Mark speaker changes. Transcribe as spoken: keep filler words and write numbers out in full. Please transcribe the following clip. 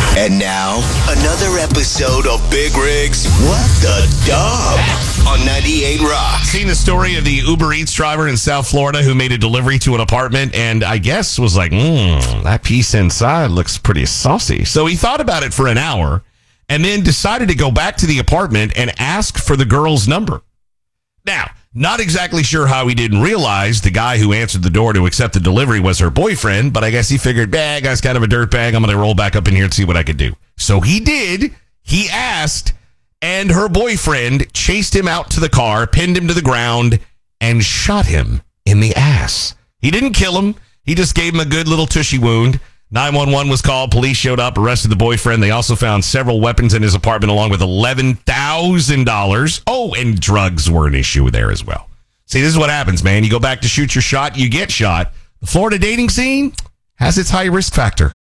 Speaker 1: And now, another episode of Big Rig's What the Dub on ninety-eight Rock.
Speaker 2: Seen the story of the Uber Eats driver in South Florida who made a delivery to an apartment and I guess was like, mmm, that piece inside looks pretty saucy. So he thought about it for an hour and then decided to go back to the apartment and ask for the girl's number. Now, not exactly sure how he didn't realize the guy who answered the door to accept the delivery was her boyfriend, but I guess he figured, bah, guy's kind of a dirtbag. I'm going to roll back up in here and see what I could do. So he did. He asked, and her boyfriend chased him out to the car, pinned him to the ground, and shot him in the ass. He didn't kill him. He just gave him a good little tushy wound. nine one one was called. Police showed up, arrested the boyfriend. They also found several weapons in his apartment along with eleven thousand dollars. Oh, and drugs were an issue there as well. See, this is what happens, man. You go back to shoot your shot, you get shot. The Florida dating scene has its high risk factor.